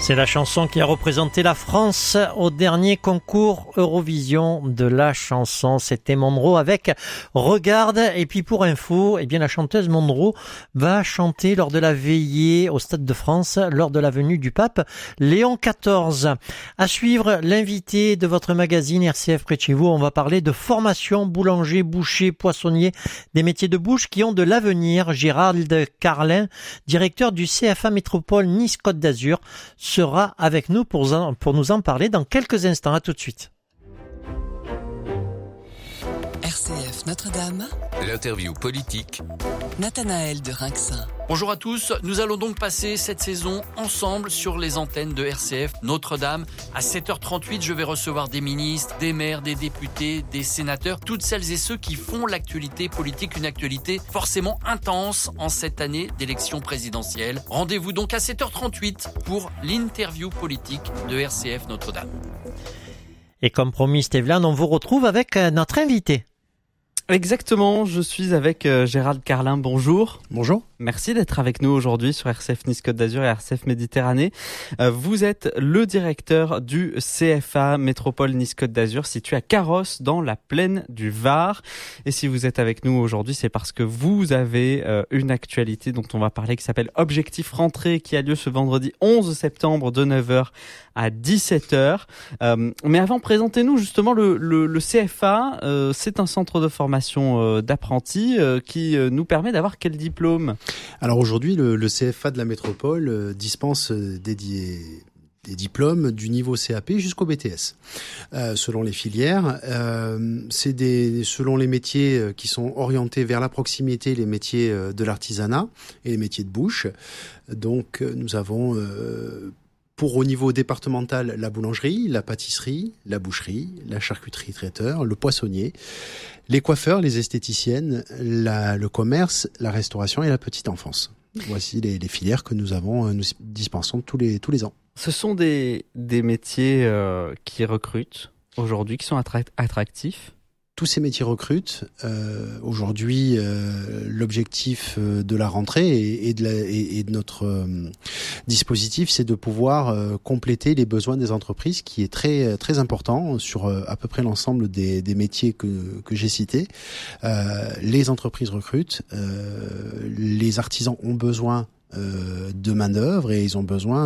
C'est la chanson qui a représenté la France au dernier concours Eurovision de la chanson. C'était Monroe avec Regarde. Et puis pour info, la chanteuse Monroe va chanter lors de la veillée au Stade de France lors de la venue du pape Léon XIV. À suivre, l'invité de votre magazine RCF près de chez vous. On va parler de formation boulanger, boucher, poissonnier, des métiers de bouche qui ont de l'avenir. Gérald Carlin, directeur du CFA Métropole Nice-Côte d'Azur, sera avec nous pour nous en parler dans quelques instants. À tout de suite. RCF Notre-Dame. L'interview politique. Nathanaël de Rinxin. Bonjour à tous, nous allons donc passer cette saison ensemble sur les antennes de RCF Notre-Dame. À 7h38, je vais recevoir des ministres, des maires, des députés, des sénateurs, toutes celles et ceux qui font l'actualité politique, une actualité forcément intense en cette année d'élection présidentielle. Rendez-vous donc à 7h38 pour l'interview politique de RCF Notre-Dame. Et comme promis, Stéphane, on vous retrouve avec notre invité. Exactement, je suis avec Gérald Carlin, bonjour. Bonjour. Merci d'être avec nous aujourd'hui sur RCF Nice-Côte d'Azur et RCF Méditerranée. Vous êtes le directeur du CFA Métropole Nice-Côte d'Azur, situé à Carros, dans la plaine du Var. Et si vous êtes avec nous aujourd'hui, c'est parce que vous avez une actualité dont on va parler qui s'appelle Objectif Rentrée, qui a lieu ce vendredi 11 septembre de 9h à 17h. Mais avant, présentez-nous justement le CFA. C'est un centre de formation d'apprentis qui nous permet d'avoir quel diplôme ? Alors aujourd'hui, le CFA de la métropole dispense des diplômes du niveau CAP jusqu'au BTS, selon les filières. Selon les métiers qui sont orientés vers la proximité, les métiers de l'artisanat et les métiers de bouche. Donc nous avons au niveau départemental, la boulangerie, la pâtisserie, la boucherie, la charcuterie traiteur, le poissonnier, les coiffeurs, les esthéticiennes, le commerce, la restauration et la petite enfance. Voici les filières que nous dispensons tous les ans. Ce sont des métiers qui recrutent aujourd'hui, qui sont attractifs. Tous ces métiers recrutent. Aujourd'hui, l'objectif de la rentrée et de notre dispositif, c'est de pouvoir compléter les besoins des entreprises, qui est très très important sur à peu près l'ensemble des métiers que j'ai cités. Les entreprises recrutent, les artisans ont besoin de main-d'œuvre et ils ont besoin